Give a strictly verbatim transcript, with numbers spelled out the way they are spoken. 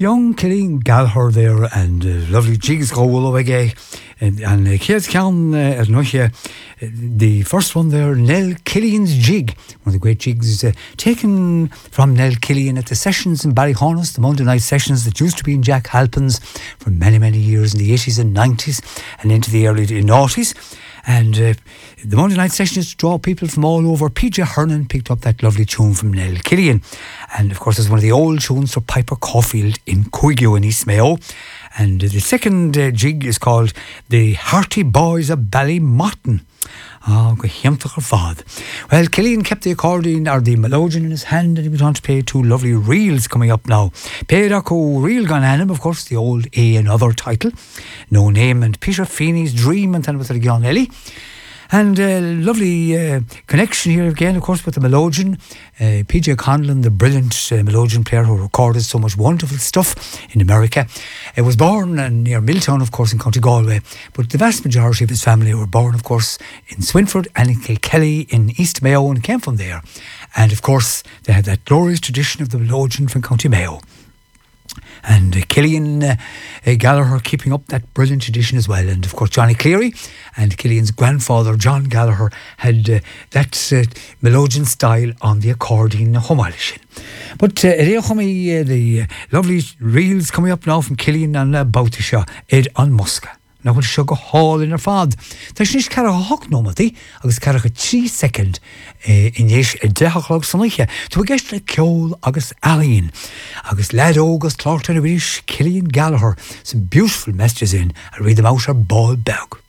Young Killeen Gallagher there and uh, lovely jigs go all away. And and uh, Kids can uh, uh, the first one there, Nell Killian's Jig, one of the great jigs uh, taken from Nell Killian at the sessions in Ballyhonus, the Monday night sessions that used to be in Jack Halpin's for many, many years in the eighties and nineties and into the early noughties. And uh, the Monday night session is to draw people from all over. P J Hernan picked up that lovely tune from Nell Killian. And of course, it's one of the old tunes for Piper Caulfield in Cuigio in East Mayo. And uh, the second uh, jig is called The Hearty Boys of Ballymotton. Oh, go hiamtach fad. Well, Killian kept the accordion or the melodeon in his hand, and he went on to play two lovely reels coming up now. Péireachú Reel Gan Anam, of course, the old A and Other title. No Name, and Peter Feeney's Dream, and then with the Gian Ellie. And a uh, lovely uh, connection here again, of course, with the melodeon. Uh, P J Conlon, the brilliant uh, melodeon player who recorded so much wonderful stuff in America. He was born uh, near Milltown, of course, in County Galway. But the vast majority of his family were born, of course, in Swinford and in Kilkelly in East Mayo and came from there. And, of course, they had that glorious tradition of the melodeon from County Mayo. And uh, Killian uh, uh, Gallagher keeping up that brilliant tradition as well. And of course Johnny Cleary and Killian's grandfather John Gallagher had uh, that uh, melodeon style on the accordion Homalishin. But uh, the uh, lovely reels coming up now from Killian and uh, Boutisha Ed on Muska. Now we'll show go hall in her fad. There's nish cara hock nomadi, agus cara three second in yesh a dehachlog soniche. To a guest like Kjol agus Alien, agus lad August Clark to the Killian Gallagher. Some beautiful messages in. I'll read them out her ball bag.